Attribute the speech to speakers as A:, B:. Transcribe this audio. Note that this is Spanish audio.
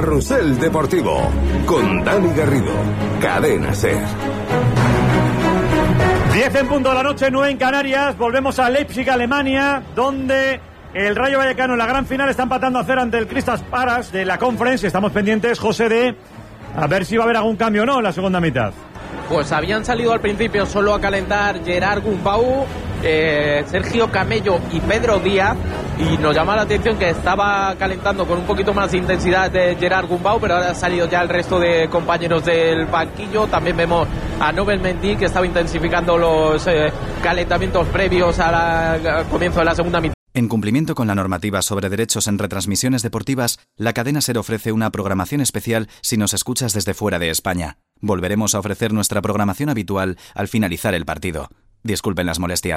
A: Carrusel Deportivo con Dani Garrido. Cadena SER.
B: 10 en punto de la noche, 9 en Canarias. Volvemos a Leipzig, Alemania, donde el Rayo Vallecano en la gran final está empatando a 0 ante el Crystal Palace de la Conference. Estamos pendientes, José, de a ver si va a haber algún cambio o no en la segunda mitad.
C: Pues habían salido al principio solo a calentar Gerard Gumbau, Sergio Camello y Pedro Díaz, y nos llama la atención que estaba calentando con un poquito más de intensidad de Gerard Gumbau, pero ahora ha salido ya el resto de compañeros del banquillo. También vemos a Nobel Mendy, que estaba intensificando los calentamientos previos al comienzo de la segunda mitad.
D: En cumplimiento con la normativa sobre derechos en retransmisiones deportivas, la cadena SER ofrece una programación especial si nos escuchas desde fuera de España. Volveremos a ofrecer nuestra programación habitual al finalizar el partido. Disculpen las molestias.